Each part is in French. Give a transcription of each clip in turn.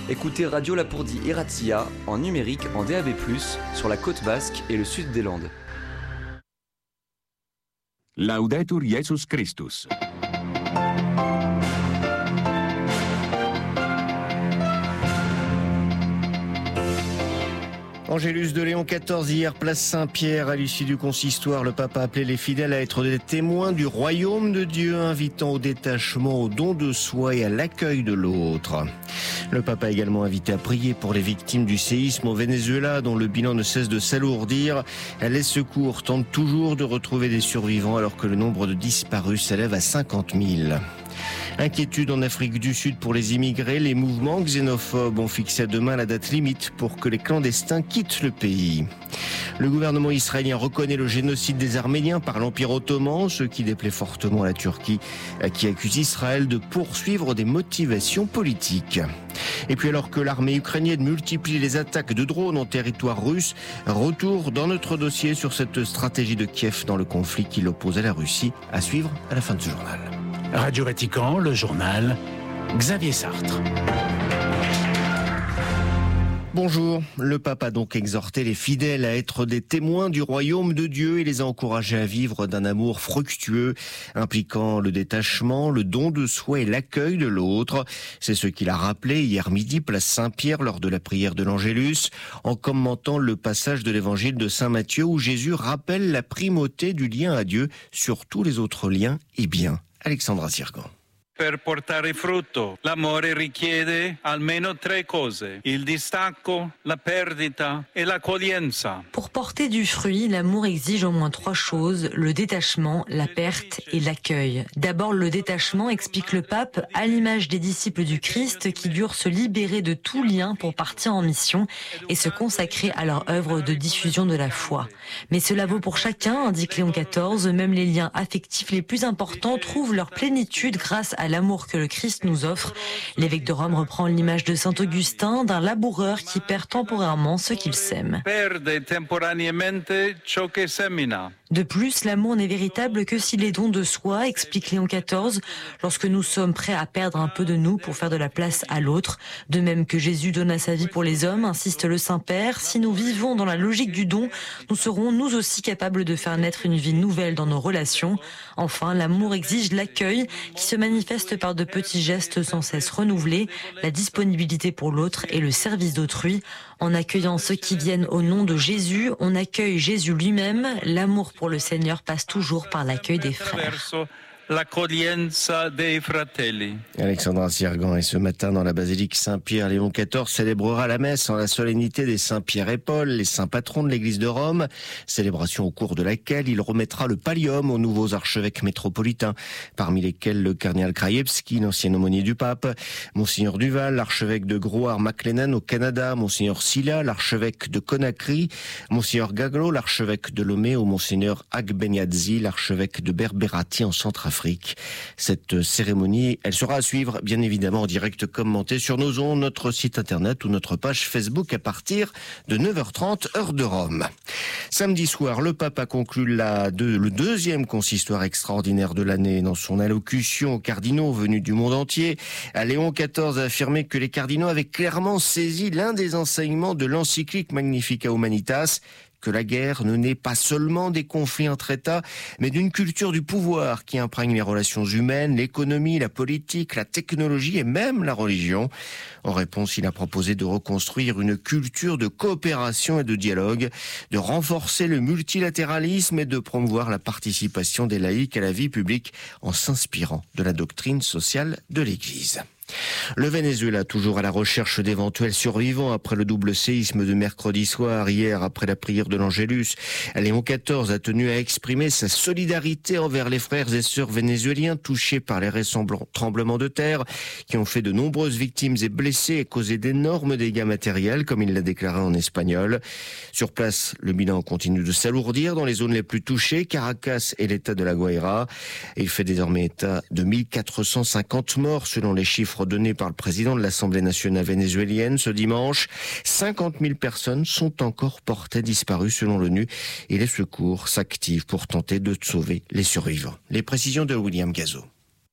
Écoutez Radio Lapourdie et Razzia en numérique en DAB+, sur la côte basque et le sud des Landes. Laudetur Jesus Christus. Angélus de Léon XIV, hier, place Saint-Pierre. À l'issue du consistoire, le pape a appelé les fidèles à être des témoins du royaume de Dieu, invitant au détachement, au don de soi et à l'accueil de l'autre. Le pape a également invité à prier pour les victimes du séisme au Venezuela, dont le bilan ne cesse de s'alourdir. Les secours tentent toujours de retrouver des survivants, alors que le nombre de disparus s'élève à 50 000. Inquiétude en Afrique du Sud pour les immigrés. Les mouvements xénophobes ont fixé demain la date limite pour que les clandestins quittent le pays. Le gouvernement israélien reconnaît le génocide des Arméniens par l'Empire ottoman, ce qui déplaît fortement à la Turquie, qui accuse Israël de poursuivre des motivations politiques. Et puis alors que l'armée ukrainienne multiplie les attaques de drones en territoire russe, retour dans notre dossier sur cette stratégie de Kiev dans le conflit qui l'oppose à la Russie, à suivre à la fin de ce journal. Radio Vatican, le journal, Xavier Sartre. Bonjour. Le pape a donc exhorté les fidèles à être des témoins du royaume de Dieu et les a encouragés à vivre d'un amour fructueux, impliquant le détachement, le don de soi et l'accueil de l'autre. C'est ce qu'il a rappelé hier midi, place Saint-Pierre, lors de la prière de l'Angélus, en commentant le passage de l'évangile de Saint Matthieu où Jésus rappelle la primauté du lien à Dieu sur tous les autres liens et biens. Alexandra Sirgan. Per portare frutto, l'amore richiede almeno 3 cose: il distacco, la perdita e l'accoglienza. Pour porter du fruit, l'amour exige au moins 3 choses: le détachement, la perte et l'accueil. D'abord le détachement, explique le pape, à l'image des disciples du Christ qui durent se libérer de tout lien pour partir en mission et se consacrer à leur œuvre de diffusion de la foi. Mais cela vaut pour chacun, indique Léon XIV, même les liens affectifs les plus importants trouvent leur plénitude grâce à l'amour que le Christ nous offre. L'évêque de Rome reprend l'image de saint Augustin, d'un laboureur qui perd temporairement ce qu'il sème. De plus, l'amour n'est véritable que s'il est don de soi, explique Léon XIV, lorsque nous sommes prêts à perdre un peu de nous pour faire de la place à l'autre. De même que Jésus donna sa vie pour les hommes, insiste le Saint-Père, si nous vivons dans la logique du don, nous serons nous aussi capables de faire naître une vie nouvelle dans nos relations. Enfin, l'amour exige l'accueil qui se manifeste par de petits gestes sans cesse renouvelés, la disponibilité pour l'autre et le service d'autrui. En accueillant ceux qui viennent au nom de Jésus, on accueille Jésus lui-même. L'amour pour le Seigneur passe toujours par l'accueil des frères. L'accoglienza dei fratelli. Alexandra Sirgan, et ce matin dans la basilique Saint-Pierre, Léon XIV célébrera la messe en la solennité des saints Pierre et Paul, les saints patrons de l'église de Rome, célébration au cours de laquelle il remettra le pallium aux nouveaux archevêques métropolitains, parmi lesquels le cardinal Krajewski, l'ancien aumônier du pape, Monseigneur Duval, l'archevêque de Groard-McLennan au Canada, Monseigneur Silla, l'archevêque de Conakry, Monseigneur Gaglo, l'archevêque de Lomé, ou Monseigneur Agbenyadzi, l'archevêque de Berberati en Centrafrique. Cette cérémonie, elle sera à suivre, bien évidemment, en direct commentée sur nos ondes, notre site internet ou notre page Facebook à partir de 9h30, heure de Rome. Samedi soir, le pape a conclu le 2e consistoire extraordinaire de l'année. Dans son allocution aux cardinaux venus du monde entier, Léon XIV a affirmé que les cardinaux avaient clairement saisi l'un des enseignements de l'encyclique Magnificat Humanitas, que la guerre ne naît pas seulement des conflits entre États, mais d'une culture du pouvoir qui imprègne les relations humaines, l'économie, la politique, la technologie et même la religion. En réponse, il a proposé de reconstruire une culture de coopération et de dialogue, de renforcer le multilatéralisme et de promouvoir la participation des laïcs à la vie publique en s'inspirant de la doctrine sociale de l'Église. Le Venezuela, toujours à la recherche d'éventuels survivants après le double séisme de mercredi soir. Hier, après la prière de l'Angélus, Léon XIV a tenu à exprimer sa solidarité envers les frères et sœurs vénézuéliens touchés par les récents tremblements de terre qui ont fait de nombreuses victimes et blessés et causé d'énormes dégâts matériels, comme il l'a déclaré en espagnol. Sur place, le bilan continue de s'alourdir dans les zones les plus touchées, Caracas et l'État de la Guaira. Il fait désormais état de 1450 morts selon les chiffres donnés par le président de l'Assemblée nationale vénézuélienne ce dimanche. 50 000 personnes sont encore portées disparues selon l'ONU et les secours s'activent pour tenter de sauver les survivants. Les précisions de William Gazo.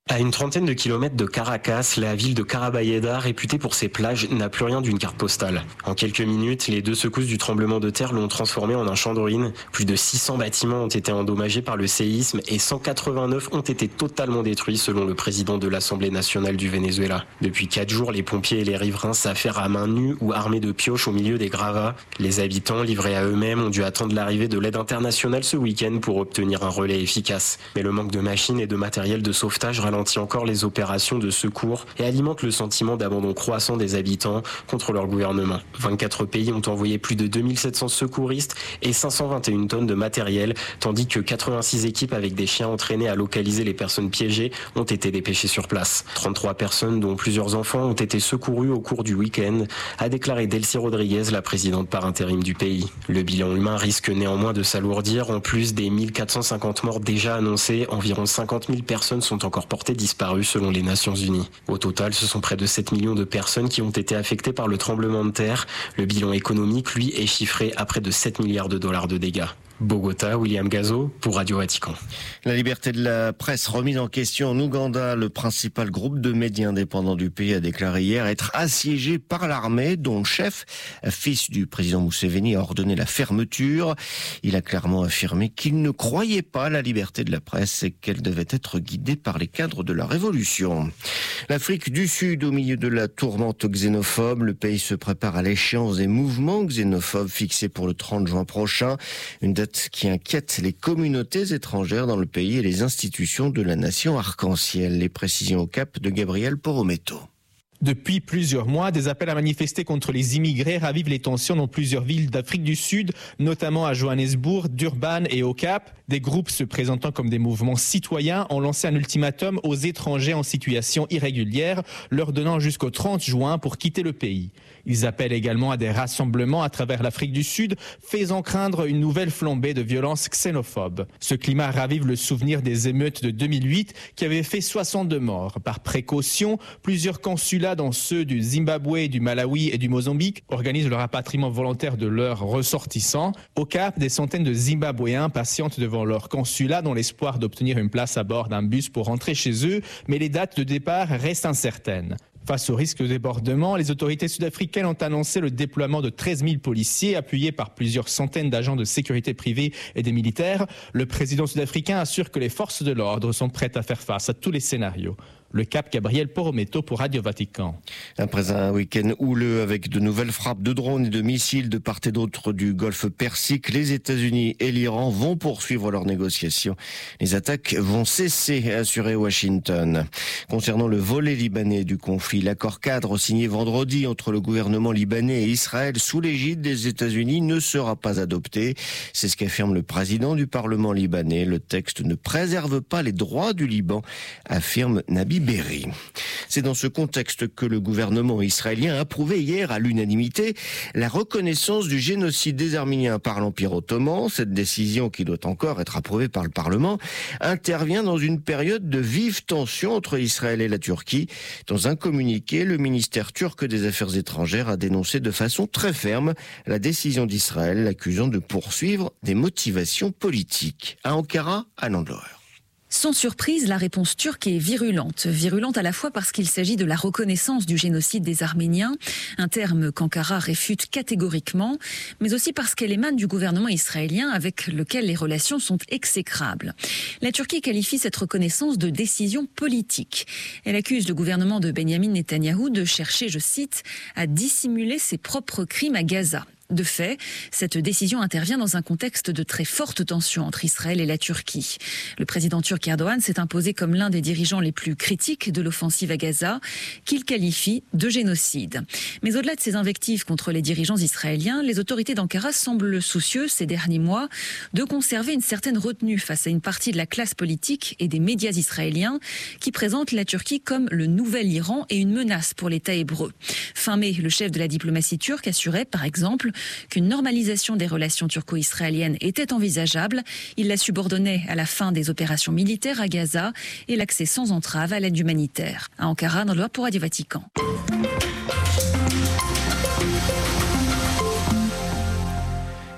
À une trentaine de kilomètres de Caracas, la ville de Carabayeda, réputée pour ses plages, n'a plus rien d'une carte postale. En quelques minutes, les 2 secousses du tremblement de terre l'ont transformé en un champ de ruines. Plus de 600 bâtiments ont été endommagés par le séisme et 189 ont été totalement détruits selon le président de l'Assemblée nationale du Venezuela. Depuis 4 jours, les pompiers et les riverains s'affairent à main nue ou armés de pioches au milieu des gravats. Les habitants, livrés à eux-mêmes, ont dû attendre l'arrivée de l'aide internationale ce week-end pour obtenir un relais efficace. Mais le manque de machines et de matériel de sauvetage ralentit encore les opérations de secours et alimente le sentiment d'abandon croissant des habitants contre leur gouvernement. 24 pays ont envoyé plus de 2700 secouristes et 521 tonnes de matériel, tandis que 86 équipes avec des chiens entraînés à localiser les personnes piégées ont été dépêchées sur place. 33 personnes, dont plusieurs enfants, ont été secourues au cours du week-end, a déclaré Delcy Rodriguez, la présidente par intérim du pays. Le bilan humain risque néanmoins de s'alourdir. En plus des 1450 morts déjà annoncés, environ 50 000 personnes sont encore portées disparues selon les Nations Unies. Au total, ce sont près de 7 millions de personnes qui ont été affectées par le tremblement de terre. Le bilan économique, lui, est chiffré à près de 7 milliards de dollars de dégâts. Bogota, William Gazo pour Radio Vatican. La liberté de la presse remise en question en Ouganda. Le principal groupe de médias indépendants du pays a déclaré hier être assiégé par l'armée, dont le chef, fils du président Museveni, a ordonné la fermeture. Il a clairement affirmé qu'il ne croyait pas à la liberté de la presse et qu'elle devait être guidée par les cadres de la révolution. L'Afrique du Sud, au milieu de la tourmente xénophobe, le pays se prépare à l'échéance des mouvements xénophobes fixés pour le 30 juin prochain. Une date qui inquiète les communautés étrangères dans le pays et les institutions de la nation arc-en-ciel. Les précisions au Cap de Gabriel Porometto. Depuis plusieurs mois, des appels à manifester contre les immigrés ravivent les tensions dans plusieurs villes d'Afrique du Sud, notamment à Johannesburg, Durban et au Cap. Des groupes se présentant comme des mouvements citoyens ont lancé un ultimatum aux étrangers en situation irrégulière, leur donnant jusqu'au 30 juin pour quitter le pays. Ils appellent également à des rassemblements à travers l'Afrique du Sud, faisant craindre une nouvelle flambée de violences xénophobes. Ce climat ravive le souvenir des émeutes de 2008 qui avaient fait 62 morts. Par précaution, plusieurs consulats, dont ceux du Zimbabwe, du Malawi et du Mozambique, organisent le rapatriement volontaire de leurs ressortissants. Au Cap, des centaines de Zimbabwéens patientent devant leur consulat dans l'espoir d'obtenir une place à bord d'un bus pour rentrer chez eux, mais les dates de départ restent incertaines. Face au risque de débordement, les autorités sud-africaines ont annoncé le déploiement de 13 000 policiers appuyés par plusieurs centaines d'agents de sécurité privés et des militaires. Le président sud-africain assure que les forces de l'ordre sont prêtes à faire face à tous les scénarios. Le Cap, Gabriel Porometto pour Radio Vatican. Après un week-end houleux avec de nouvelles frappes de drones et de missiles de part et d'autre du Golfe Persique, les États-Unis et l'Iran vont poursuivre leurs négociations. Les attaques vont cesser, a assuré Washington. Concernant le volet libanais du conflit, l'accord cadre signé vendredi entre le gouvernement libanais et Israël sous l'égide des États-Unis ne sera pas adopté. C'est ce qu'affirme le président du Parlement libanais. Le texte ne préserve pas les droits du Liban, affirme Nabi Berri. C'est dans ce contexte que le gouvernement israélien a approuvé hier à l'unanimité la reconnaissance du génocide des Arméniens par l'Empire ottoman. Cette décision, qui doit encore être approuvée par le Parlement, intervient dans une période de vive tension entre Israël et la Turquie. Dans un communiqué, le ministère turc des Affaires étrangères a dénoncé de façon très ferme la décision d'Israël, l'accusant de poursuivre des motivations politiques. À Ankara, Anne Landauer. Sans surprise, la réponse turque est virulente. Virulente à la fois parce qu'il s'agit de la reconnaissance du génocide des Arméniens, un terme qu'Ankara réfute catégoriquement, mais aussi parce qu'elle émane du gouvernement israélien avec lequel les relations sont exécrables. La Turquie qualifie cette reconnaissance de décision politique. Elle accuse le gouvernement de Benyamin Netanyahou de chercher, je cite, à dissimuler ses propres crimes à Gaza. De fait, cette décision intervient dans un contexte de très forte tension entre Israël et la Turquie. Le président turc Erdogan s'est imposé comme l'un des dirigeants les plus critiques de l'offensive à Gaza, qu'il qualifie de génocide. Mais au-delà de ces invectives contre les dirigeants israéliens, les autorités d'Ankara semblent soucieuses ces derniers mois de conserver une certaine retenue face à une partie de la classe politique et des médias israéliens qui présentent la Turquie comme le nouvel Iran et une menace pour l'État hébreu. Fin mai, le chef de la diplomatie turque assurait, par exemple, qu'une normalisation des relations turco-israéliennes était envisageable. Il la subordonnait à la fin des opérations militaires à Gaza et l'accès sans entrave à l'aide humanitaire. À Ankara, dans le pour Radio Vatican.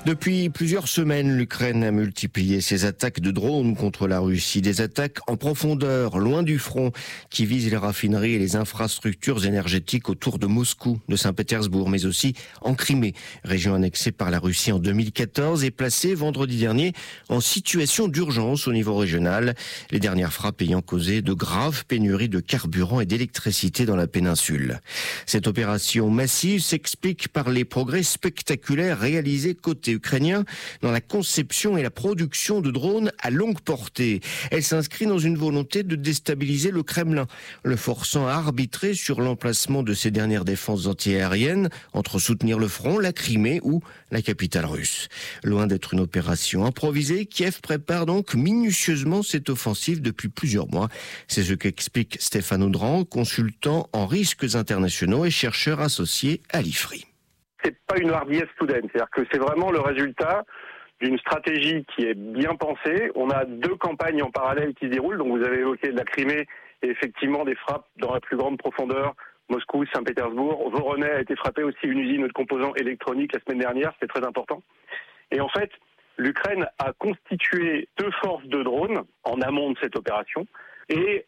Depuis plusieurs semaines, l'Ukraine a multiplié ses attaques de drones contre la Russie. Des attaques en profondeur, loin du front, qui visent les raffineries et les infrastructures énergétiques autour de Moscou, de Saint-Pétersbourg, mais aussi en Crimée, région annexée par la Russie en 2014 et placée vendredi dernier en situation d'urgence au niveau régional. Les dernières frappes ayant causé de graves pénuries de carburant et d'électricité dans la péninsule. Cette opération massive s'explique par les progrès spectaculaires réalisés côté ukrainien dans la conception et la production de drones à longue portée. Elle s'inscrit dans une volonté de déstabiliser le Kremlin, le forçant à arbitrer sur l'emplacement de ses dernières défenses antiaériennes entre soutenir le front, la Crimée ou la capitale russe. Loin d'être une opération improvisée, Kiev prépare donc minutieusement cette offensive depuis plusieurs mois. C'est ce qu'explique Stéphane Audran, consultant en risques internationaux et chercheur associé à l'IFRI. C'est pas une hardiesse soudaine, c'est-à-dire que c'est vraiment le résultat d'une stratégie qui est bien pensée. On a deux campagnes en parallèle qui se déroulent, donc vous avez évoqué la Crimée et effectivement des frappes dans la plus grande profondeur, Moscou, Saint-Pétersbourg. Voronezh a été frappé aussi une usine de composants électroniques la semaine dernière, c'est très important. Et en fait, l'Ukraine a constitué deux forces de drones en amont de cette opération. Et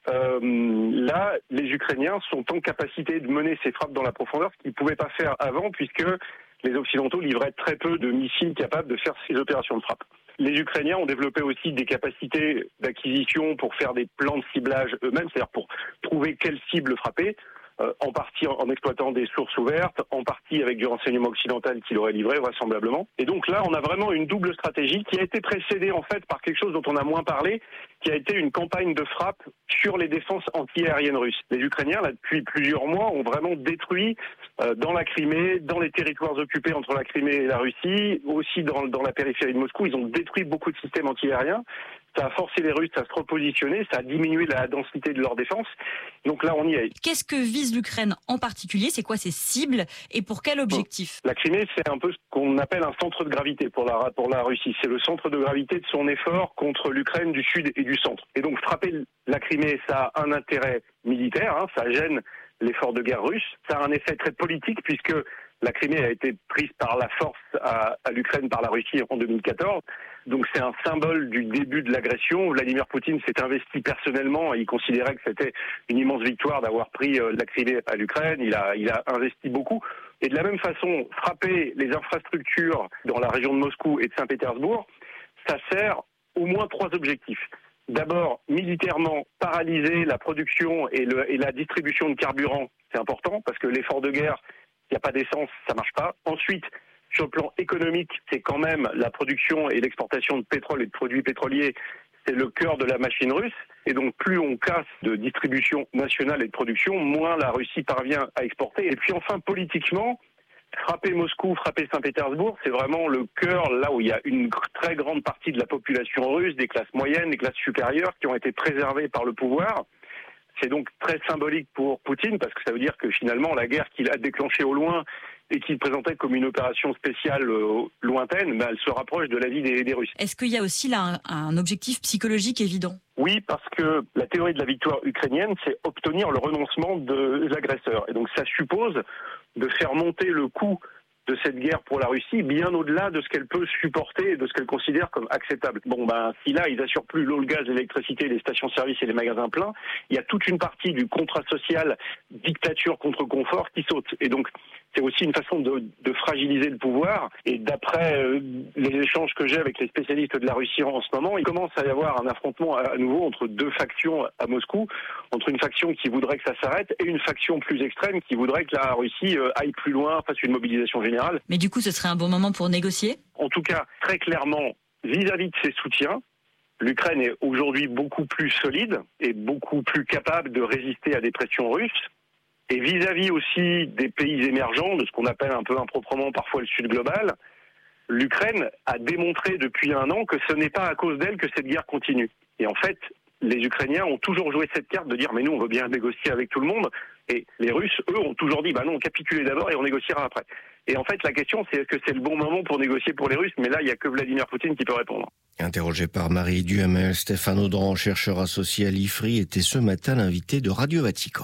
là, les Ukrainiens sont en capacité de mener ces frappes dans la profondeur, ce qu'ils ne pouvaient pas faire avant, puisque les Occidentaux livraient très peu de missiles capables de faire ces opérations de frappe. Les Ukrainiens ont développé aussi des capacités d'acquisition pour faire des plans de ciblage eux-mêmes, c'est-à-dire pour trouver quelle cible frapper, en partie en exploitant des sources ouvertes, en partie avec du renseignement occidental qu'il aurait livré vraisemblablement. Et donc là, on a vraiment une double stratégie qui a été précédée en fait par quelque chose dont on a moins parlé, qui a été une campagne de frappe sur les défenses anti-aériennes russes. Les Ukrainiens, là, depuis plusieurs mois, ont vraiment détruit dans la Crimée, dans les territoires occupés entre la Crimée et la Russie, aussi dans la périphérie de Moscou, ils ont détruit beaucoup de systèmes anti-aériens. Ça a forcé les Russes à se repositionner, ça a diminué la densité de leur défense. Donc là, on y est. Qu'est-ce que vise l'Ukraine en particulier ? C'est quoi ses cibles et pour quel objectif ? La Crimée, c'est un peu ce qu'on appelle un centre de gravité pour la Russie. C'est le centre de gravité de son effort contre l'Ukraine du sud et du centre. Et donc frapper la Crimée, ça a un intérêt militaire, ça gêne l'effort de guerre russe. Ça a un effet très politique puisque la Crimée a été prise par la force à l'Ukraine par la Russie en 2014. Donc c'est un symbole du début de l'agression. Vladimir Poutine s'est investi personnellement. Il considérait que c'était une immense victoire d'avoir pris la Crimée à l'Ukraine. Il a investi beaucoup. Et de la même façon, frapper les infrastructures dans la région de Moscou et de Saint-Pétersbourg, ça sert au moins trois objectifs. D'abord, militairement, paralyser la production et la distribution de carburant, c'est important parce que l'effort de guerre, il n'y a pas d'essence, ça marche pas. Ensuite, sur le plan économique, c'est quand même la production et l'exportation de pétrole et de produits pétroliers, c'est le cœur de la machine russe. Et donc, plus on casse de distribution nationale et de production, moins la Russie parvient à exporter. Et puis enfin, politiquement, frapper Moscou, frapper Saint-Pétersbourg, c'est vraiment le cœur, là où il y a une très grande partie de la population russe, des classes moyennes, des classes supérieures, qui ont été préservées par le pouvoir. C'est donc très symbolique pour Poutine, parce que ça veut dire que finalement, la guerre qu'il a déclenchée au loin et qu'il présentait comme une opération spéciale lointaine, elle se rapproche de la vie des Russes. Est-ce qu'il y a aussi là un objectif psychologique évident ? Oui, parce que la théorie de la victoire ukrainienne, c'est obtenir le renoncement de l'agresseur. Et donc ça suppose de faire monter le coût de cette guerre pour la Russie bien au-delà de ce qu'elle peut supporter et de ce qu'elle considère comme acceptable. Si là, ils assurent plus l'eau, le gaz, l'électricité, les stations-service et les magasins pleins, il y a toute une partie du contrat social dictature contre confort qui saute. Et donc, c'est aussi une façon de fragiliser le pouvoir. Et d'après les échanges que j'ai avec les spécialistes de la Russie en ce moment, il commence à y avoir un affrontement à nouveau entre deux factions à Moscou, entre une faction qui voudrait que ça s'arrête et une faction plus extrême qui voudrait que la Russie aille plus loin, fasse une mobilisation générale. Mais du coup, ce serait un bon moment pour négocier ? En tout cas, très clairement, vis-à-vis de ses soutiens, l'Ukraine est aujourd'hui beaucoup plus solide et beaucoup plus capable de résister à des pressions russes. Et vis-à-vis aussi des pays émergents, de ce qu'on appelle un peu improprement parfois le Sud global, l'Ukraine a démontré depuis un an que ce n'est pas à cause d'elle que cette guerre continue. Et en fait, les Ukrainiens ont toujours joué cette carte de dire « mais nous, on veut bien négocier avec tout le monde ». Et les Russes, eux, ont toujours dit « non, capitulez d'abord et on négociera après ». Et en fait, la question, c'est est-ce que c'est le bon moment pour négocier pour les Russes ? Mais là, il n'y a que Vladimir Poutine qui peut répondre. Interrogé par Marie Duhamel, Stéphane Audran, chercheur associé à l'IFRI, était ce matin l'invité de Radio Vatican.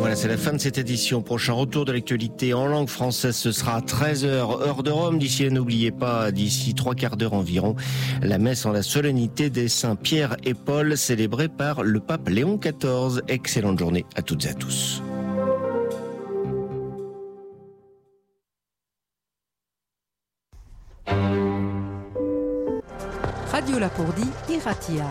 Voilà, c'est la fin de cette édition. Prochain retour de l'actualité en langue française, ce sera à 13h, heure de Rome. D'ici là, n'oubliez pas, d'ici 3/4 d'heure environ, la messe en la solennité des saints Pierre et Paul, célébrée par le pape Léon XIV. Excellente journée à toutes et à tous. Radio Lapourdie, Iratia.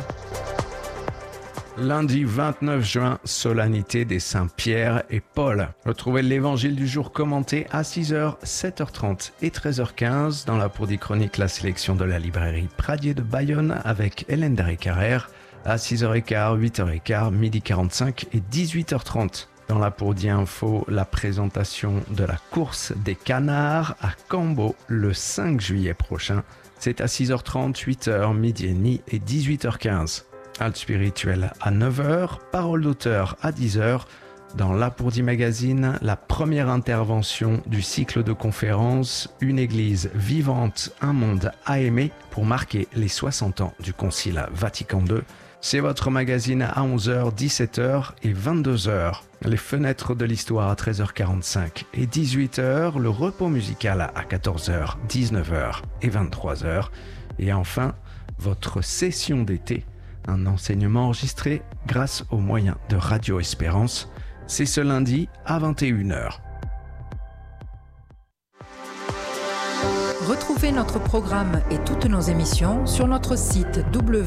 Lundi 29 juin, solennité des saints Pierre et Paul. Retrouvez l'évangile du jour commenté à 6h, 7h30 et 13h15 dans la Lapourdie Chronique, la sélection de la librairie Pradier de Bayonne avec Hélène Darry-Carrère à 6h15, 8h15, 12h45 et 18h30. Dans la Lapourdie Info, la présentation de la course des canards à Cambo le 5 juillet prochain. C'est à 6h30, 8h, midi et demi et 18h15. Halte spirituelle à 9h, parole d'auteur à 10h. Dans Lapourdie Magazine, la première intervention du cycle de conférences « Une église vivante, un monde à aimer » pour marquer les 60 ans du Concile Vatican II. C'est votre magazine à 11h, 17h et 22h. Les fenêtres de l'histoire à 13h45 et 18h. Le repos musical à 14h, 19h et 23h. Et enfin, votre session d'été. Un enseignement enregistré grâce aux moyens de Radio Espérance. C'est ce lundi à 21h. Retrouvez notre programme et toutes nos émissions sur notre site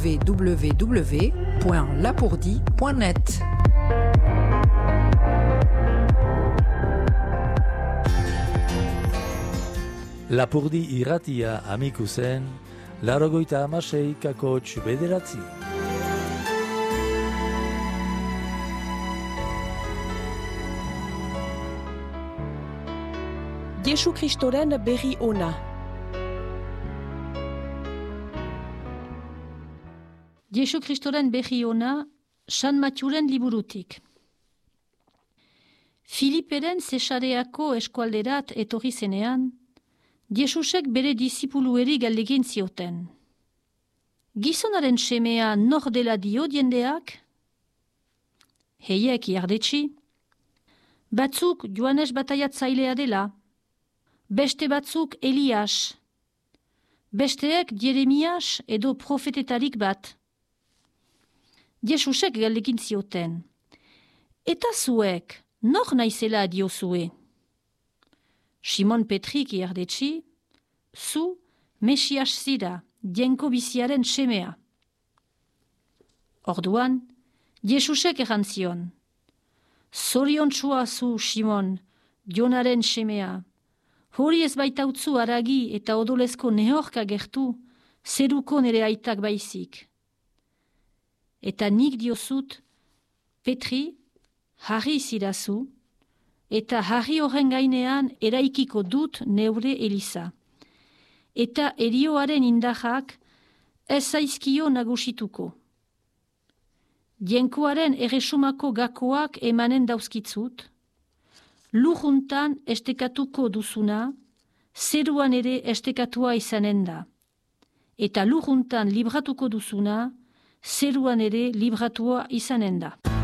www.lapourdie.net. Lapurdi irratia amikuzen, 96.9. Jesu Kristoren berri ona. Jesu Kristoren berri ona, San Matjuren liburutik. Filiperen Zesareako eskualderat etorri zenean, Jesusek bere disipulueri galdegin zioten. Gizonaren semea nor dela dio jendeak? Heiek iardetsi. Batzuk Joanes bataiatzailea dela. Beste batzuk Elias. Besteek Jeremias edo profetetarik bat. Jesusek galdegin zioten. Eta zuek, nor naizela diozue? Simon Petrik iardetsi, zu Mesias zira, dienko biziaren semea. Orduan, Jesusek errantzion. Zoriontsua zu, Simon, Jonaren semea. Hori ez baitautzu aragi eta odolezko nehorka gertu, zeruko nere aitak baizik. Eta nik diozut, Petri, harri zirazu, eta harri horren gainean eraikiko dut neure eliza. Eta erioaren indarrak ez zaizkio nagusituko. Dienkoaren erresumako gakoak emanen dauzkitzut, lujuntan estekatuko duzuna, zeruan ere estekatua izanen da. Eta lujuntan libratuko duzuna, zeruan ere libratua izanen da.